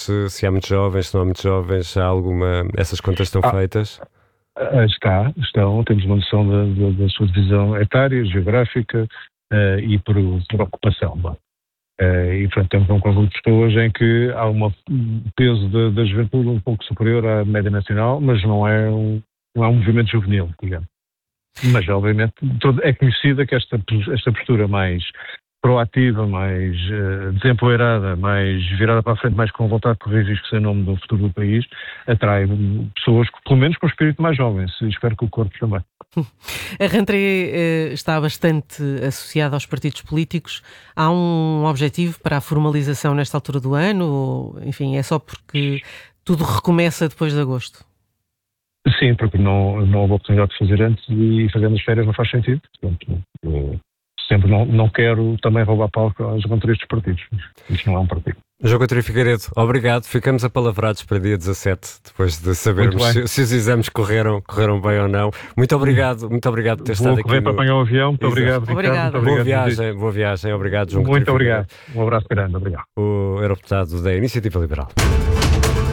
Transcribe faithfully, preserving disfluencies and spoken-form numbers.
se, se há muitos jovens, se não há muitos jovens, há alguma... Essas contas estão ah, feitas? Está, estão, temos uma noção da, da, da sua divisão etária, geográfica uh, e por, por ocupação. Uh, e, portanto, temos um conjunto de pessoas em que há um peso da, da juventude um pouco superior à média nacional, mas não é um, não é um movimento juvenil, digamos. Mas, obviamente, todo, é conhecida que esta, esta postura mais proativa, mais uh, desempoeirada, mais virada para a frente, mais com vontade de correr riscos em nome do futuro do país, atrai pessoas, pelo menos com espírito mais jovem, e espero que o corpo também. A Rentrée eh, está bastante associada aos partidos políticos. Há um objetivo para a formalização nesta altura do ano? Ou, enfim, é só porque tudo recomeça depois de agosto? Sim, porque não, não houve oportunidade de fazer antes e fazendo as férias não faz sentido. Portanto, eu sempre não, não quero também roubar palco aos rentrées dos partidos. Isto não é um partido. João Coutinho Figueiredo, obrigado. Ficamos apalavrados para dia dezassete, depois de sabermos se, se os exames correram, correram bem ou não. Muito obrigado, muito obrigado por ter Vou estado aqui. Vou para no... apanhar o avião. Muito Exato. obrigado, Ricardo. Obrigado. Muito Boa obrigado. viagem, boa viagem. Obrigado, João Muito Coutinho obrigado. Figueiredo. Um abraço grande. Obrigado. O Eurodeputado da Iniciativa Liberal.